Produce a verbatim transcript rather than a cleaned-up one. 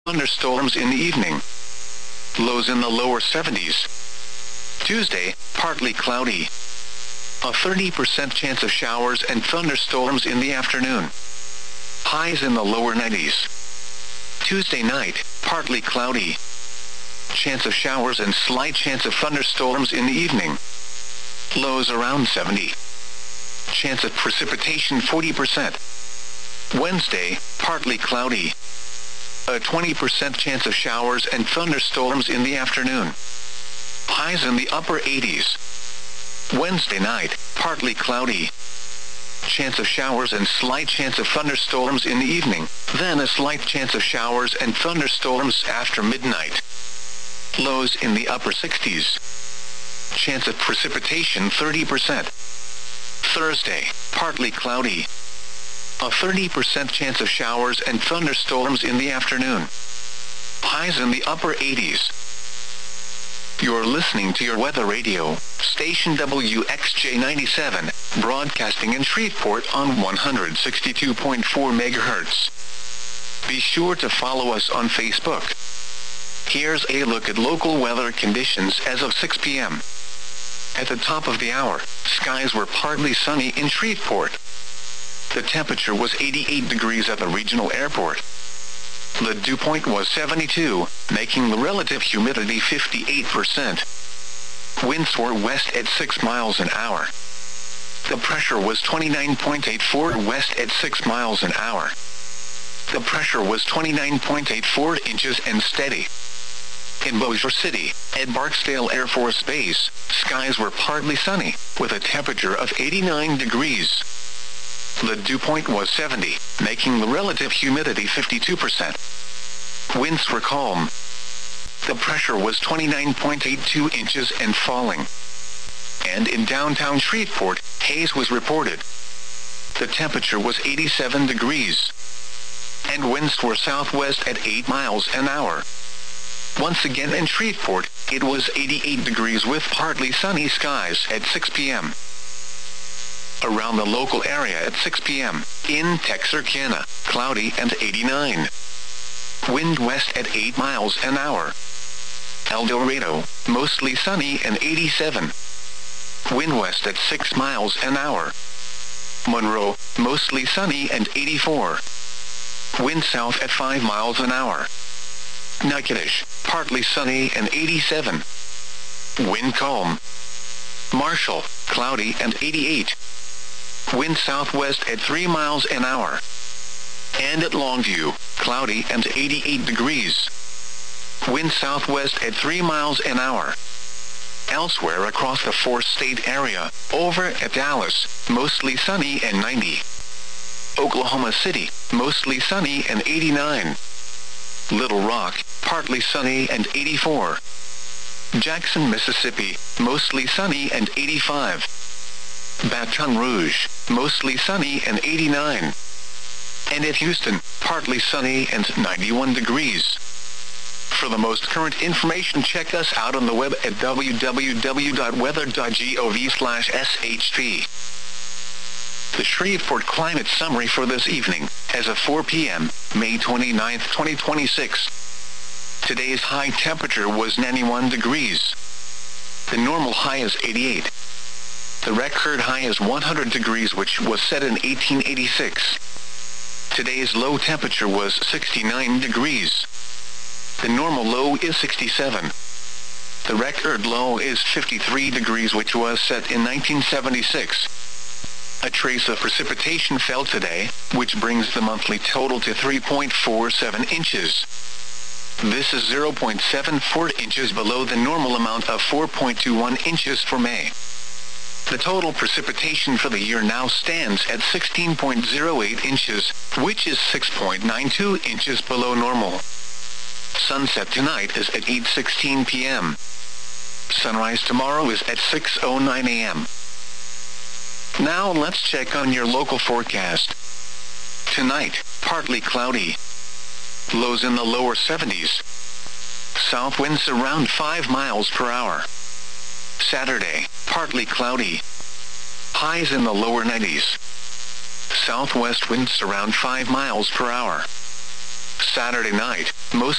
thunderstorms in the evening. Lows in the lower seventies. Tuesday, partly cloudy. A thirty percent chance of showers and thunderstorms in the afternoon. Highs in the lower nineties. Tuesday night, partly cloudy. Chance of showers and slight chance of thunderstorms in the evening. Lows around seventy. Chance of precipitation forty percent. Wednesday, partly cloudy. A twenty percent chance of showers and thunderstorms in the afternoon. Highs in the upper eighties. Wednesday night, partly cloudy. Chance of showers and slight chance of thunderstorms in the evening, then a slight chance of showers and thunderstorms after midnight. Lows in the upper sixties. Chance of precipitation thirty percent. Thursday, partly cloudy. A thirty percent chance of showers and thunderstorms in the afternoon. Highs in the upper eighties. You're listening to your weather radio, station W X J ninety-seven, broadcasting in Shreveport on one hundred sixty-two point four megahertz. Be sure to follow us on Facebook. Here's a look at local weather conditions as of six p m At the top of the hour, skies were partly sunny in Shreveport. The temperature was eighty-eight degrees at the regional airport. The dew point was seventy-two, making the relative humidity fifty-eight percent. Winds were west at six miles an hour. The pressure was twenty-nine point eight four west at six miles an hour. The pressure was twenty-nine point eight four inches and steady. In Bossier City, at Barksdale Air Force Base, skies were partly sunny, with a temperature of eighty-nine degrees. The dew point was seventy, making the relative humidity fifty-two percent. Winds were calm. The pressure was twenty-nine point eight two inches and falling. And in downtown Shreveport, haze was reported. The temperature was eighty-seven degrees. And winds were southwest at eight miles an hour. Once again in Shreveport, it was eighty-eight degrees with partly sunny skies at six p m Around the local area at six p m in Texarkana, cloudy and eighty-nine. Wind west at eight miles an hour. El Dorado, mostly sunny and eighty-seven. Wind west at six miles an hour. Monroe, mostly sunny and eighty-four. Wind south at five miles an hour. Natchitoches, partly sunny and eighty-seven. Wind calm. Marshall, cloudy and eighty-eight. Wind southwest at three miles an hour. And at Longview, cloudy and eighty-eight degrees. Wind southwest at three miles an hour. Elsewhere across the four-state area, over at Dallas, mostly sunny and ninety. Oklahoma City, mostly sunny and eighty-nine. Little Rock, partly sunny and eighty-four. Jackson, Mississippi, mostly sunny and eighty-five. Baton Rouge, mostly sunny and eighty-nine. And at Houston, partly sunny and ninety-one degrees. For the most current information, check us out on the web at w w w dot weather dot gov slash s h p. The Shreveport Climate Summary for this evening, as of four p m, May twenty-ninth, twenty twenty-six. Today's high temperature was ninety-one degrees. The normal high is eighty-eight. The record high is one hundred degrees, which was set in eighteen eighty-six. Today's low temperature was sixty-nine degrees. The normal low is sixty-seven. The record low is fifty-three degrees, which was set in nineteen seventy-six. A trace of precipitation fell today, which brings the monthly total to three point four seven inches. This is zero point seven four inches below the normal amount of four point two one inches for May. The total precipitation for the year now stands at sixteen point zero eight inches, which is six point nine two inches below normal. Sunset tonight is at eight sixteen p m Sunrise tomorrow is at six oh nine a m Now let's check on your local forecast. Tonight, partly cloudy. Lows in the lower seventies. South winds around five miles per hour. Saturday, partly cloudy. Highs in the lower nineties. Southwest winds around five miles per hour. Saturday night, most